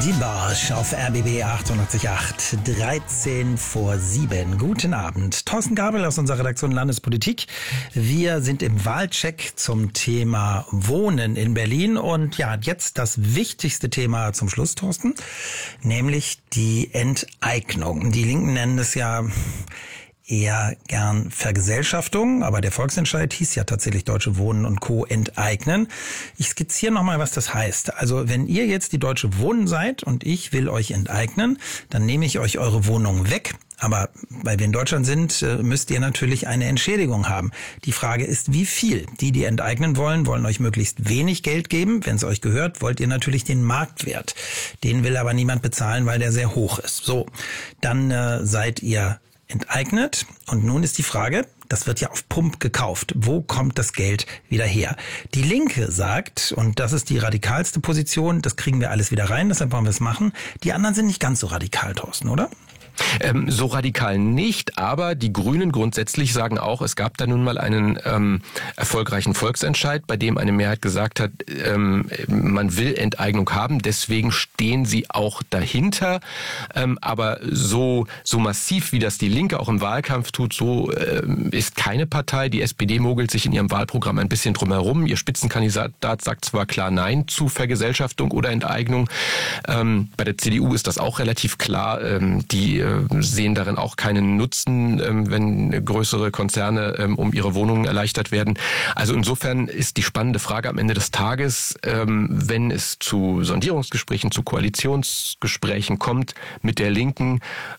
Die Barsch auf RBB 888, 13 vor 7. Guten Abend. Thorsten Gabel aus unserer Redaktion Landespolitik. Wir sind im Wahlcheck zum Thema Wohnen in Berlin. Und ja, jetzt das wichtigste Thema zum Schluss, Thorsten, nämlich die Enteignung. Die Linken nennen es ja eher gern Vergesellschaftung, aber der Volksentscheid hieß ja tatsächlich Deutsche Wohnen und Co. enteignen. Ich skizziere nochmal, was das heißt. Also wenn ihr jetzt die Deutsche Wohnen seid und ich will euch enteignen, dann nehme ich euch eure Wohnung weg. Aber weil wir in Deutschland sind, müsst ihr natürlich eine Entschädigung haben. Die Frage ist, wie viel? Die enteignen wollen euch möglichst wenig Geld geben. Wenn es euch gehört, wollt ihr natürlich den Marktwert. Den will aber niemand bezahlen, weil der sehr hoch ist. So, dann seid ihr enteignet. Und nun ist die Frage, das wird ja auf Pump gekauft. Wo kommt das Geld wieder her? Die Linke sagt, und das ist die radikalste Position, das kriegen wir alles wieder rein, deshalb wollen wir es machen. Die anderen sind nicht ganz so radikal, Thorsten, oder? So radikal nicht, aber die Grünen grundsätzlich sagen auch, es gab da nun mal einen erfolgreichen Volksentscheid, bei dem eine Mehrheit gesagt hat, man will Enteignung haben, deswegen stehen sie auch dahinter. Aber so massiv, wie das die Linke auch im Wahlkampf tut, so ist keine Partei. Die SPD mogelt sich in ihrem Wahlprogramm ein bisschen drumherum. Ihr Spitzenkandidat sagt zwar klar Nein zu Vergesellschaftung oder Enteignung. Bei der CDU ist das auch relativ klar. Die sehen darin auch keinen Nutzen, wenn größere Konzerne um ihre Wohnungen erleichtert werden. Also insofern ist die spannende Frage am Ende des Tages, wenn es zu Sondierungsgesprächen, zu Koalitionsgesprächen kommt mit der Linken,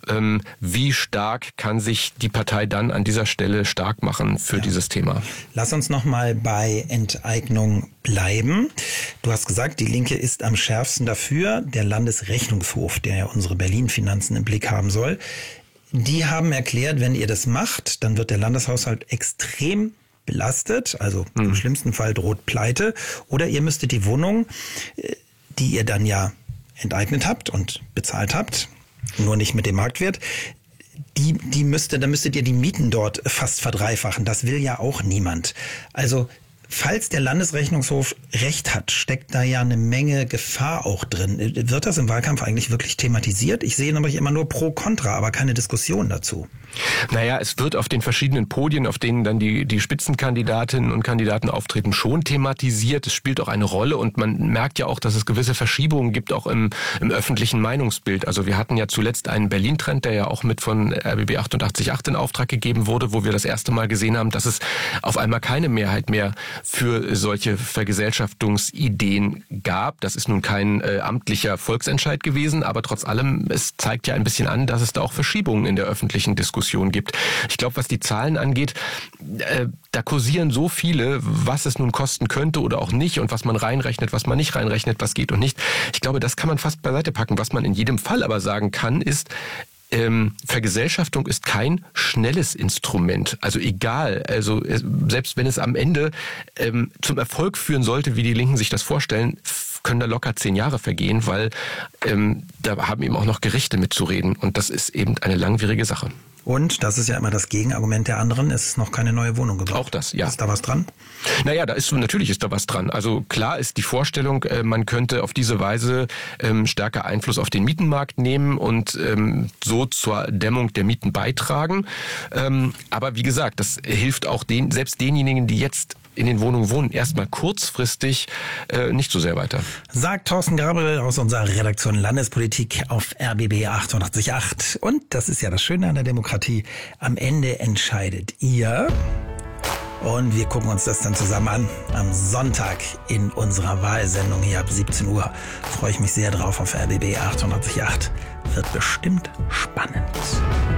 wie stark kann sich die Partei dann an dieser Stelle stark machen für dieses Thema? Lass uns nochmal bei Enteignung bleiben. Du hast gesagt, die Linke ist am schärfsten dafür. Der Landesrechnungshof, der ja unsere Berlin-Finanzen im Blick haben soll, die haben erklärt, wenn ihr das macht, dann wird der Landeshaushalt extrem belastet, also im schlimmsten Fall droht Pleite, oder ihr müsstet die Wohnung, die ihr dann ja enteignet habt und bezahlt habt, nur nicht mit dem Marktwert, dann müsstet ihr die Mieten dort fast verdreifachen. Das will ja auch niemand. Also falls der Landesrechnungshof recht hat, steckt da ja eine Menge Gefahr auch drin. Wird das im Wahlkampf eigentlich wirklich thematisiert? Ich sehe nämlich immer nur pro, contra, aber keine Diskussion dazu. Naja, es wird auf den verschiedenen Podien, auf denen dann die Spitzenkandidatinnen und Kandidaten auftreten, schon thematisiert. Es spielt auch eine Rolle und man merkt ja auch, dass es gewisse Verschiebungen gibt, auch im öffentlichen Meinungsbild. Also wir hatten ja zuletzt einen Berlin-Trend, der ja auch mit von RBB 888 in Auftrag gegeben wurde, wo wir das erste Mal gesehen haben, dass es auf einmal keine Mehrheit mehr für solche Vergesellschaftungsideen gab. Das ist nun kein amtlicher Volksentscheid gewesen, aber trotz allem, es zeigt ja ein bisschen an, dass es da auch Verschiebungen in der öffentlichen Diskussion gibt. Ich glaube, was die Zahlen angeht, da kursieren so viele, was es nun kosten könnte oder auch nicht und was man reinrechnet, was man nicht reinrechnet, was geht und nicht. Ich glaube, das kann man fast beiseite packen. Was man in jedem Fall aber sagen kann, ist, Vergesellschaftung ist kein schnelles Instrument. Also egal, also selbst wenn es am Ende zum Erfolg führen sollte, wie die Linken sich das vorstellen, können da locker 10 Jahre vergehen, weil da haben eben auch noch Gerichte mitzureden und das ist eben eine langwierige Sache. Und, das ist ja immer das Gegenargument der anderen, es ist noch keine neue Wohnung gebaut. Auch das, ja. Ist da was dran? Naja, natürlich ist da was dran. Also klar ist die Vorstellung, man könnte auf diese Weise stärker Einfluss auf den Mietenmarkt nehmen und so zur Dämmung der Mieten beitragen. Aber wie gesagt, das hilft auch selbst denjenigen, die jetzt in den Wohnungen wohnen, erstmal kurzfristig nicht so sehr weiter. Sagt Thorsten Gabel aus unserer Redaktion Landespolitik auf RBB 888. Und das ist ja das Schöne an der Demokratie. Am Ende entscheidet ihr. Und wir gucken uns das dann zusammen an am Sonntag in unserer Wahlsendung hier ab 17 Uhr. Freue ich mich sehr drauf auf RBB 888. Wird bestimmt spannend.